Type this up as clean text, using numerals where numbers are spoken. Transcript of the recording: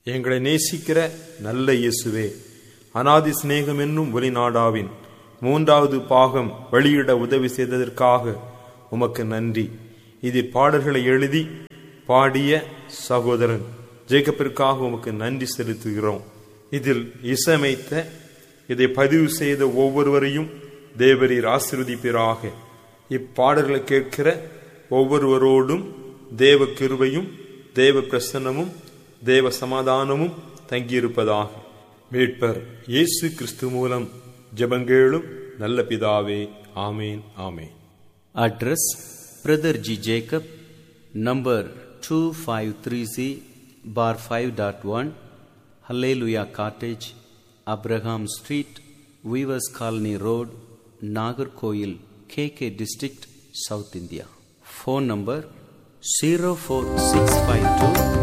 எங்களை நேசிக்கிற நல்ல இயேசுவே, அநாதி சிநேகம் என்னும் ஒலிநாடாவின் 3வது பாகம் வெளியிட உதவி செய்ததற்காக உமக்கு நன்றி. இதில் பாடல்களை எழுதி பாடிய சகோதரன் ஜேக்கப்பிற்காக உமக்கு நன்றி செலுத்துகிறோம். இதில் இசையமைத்த, இதை பதிவு செய்த ஒவ்வொருவரையும் தேவரீர் ஆசீர்வதிப்பீராக. இப்பாடல்களை கேட்கிற ஒவ்வொருவரோடும் தேவ கிருபையும் தேவ பிரசன்னமும் தேவ சமாதானமும் தங்கியிருப்பதாக. மீட்பர் இயேசு கிறிஸ்து மூலம் ஜெபங்கேளும் நல்ல பிதாவே. ஆமேன், ஆமேன். Address: Brother G. Jacob, number 2530/5.1, Hallelujah Cottage, Abraham Street, Weavers Colony Road, Nagarkoil, KK District, South India. Phone number 04652